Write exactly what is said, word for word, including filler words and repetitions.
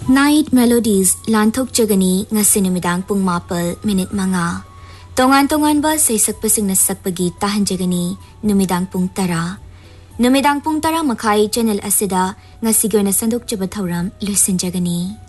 Night Melodies lanthokjagani ngasi numidang pung mapal minit mga. Tongan-tongan ba sa isakpasing nasakpagi tahanjagani numidang pung tara. Numidang pung tara makai channel asida nga sigur na sandok jabat thauram lusinjagani.